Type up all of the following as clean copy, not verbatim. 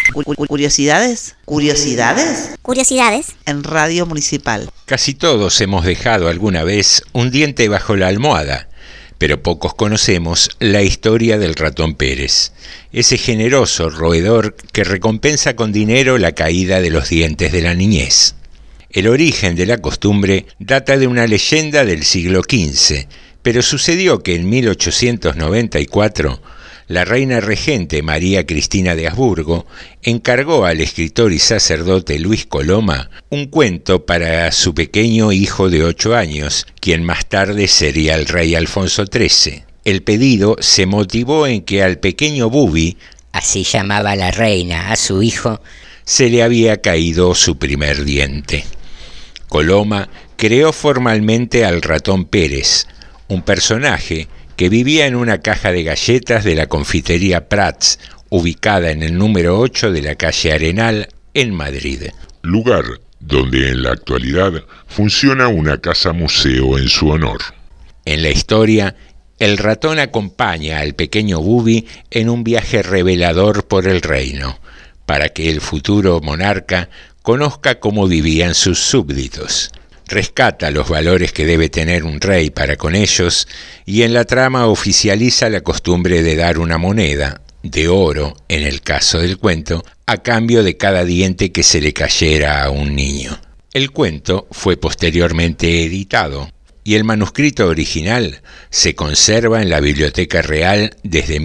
¿Curiosidades? ¿Curiosidades? Curiosidades En Radio Municipal. Casi todos hemos dejado alguna vez un diente bajo la almohada, pero pocos conocemos la historia del ratón Pérez, ese generoso roedor que recompensa con dinero la caída de los dientes de la niñez. El origen de la costumbre data de una leyenda del siglo XV, pero sucedió que en 1894 la reina regente María Cristina de Habsburgo encargó al escritor y sacerdote Luis Coloma un cuento para su pequeño hijo de 8 años, quien más tarde sería el rey Alfonso XIII. El pedido se motivó en que al pequeño Bubi, así llamaba la reina a su hijo, se le había caído su primer diente. Coloma creó formalmente al ratón Pérez, un personaje que vivía en una caja de galletas de la confitería Prats, ubicada en el número 8 de la calle Arenal, en Madrid. Lugar donde en la actualidad funciona una casa museo en su honor. En la historia, el ratón acompaña al pequeño Bubi en un viaje revelador por el reino, para que el futuro monarca conozca cómo vivían sus súbditos. Rescata los valores que debe tener un rey para con ellos y en la trama oficializa la costumbre de dar una moneda, de oro en el caso del cuento, a cambio de cada diente que se le cayera a un niño. El cuento fue posteriormente editado y el manuscrito original se conserva en la Biblioteca Real desde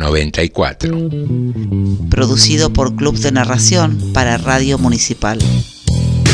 1894. Producido por Club de Narración para Radio Municipal.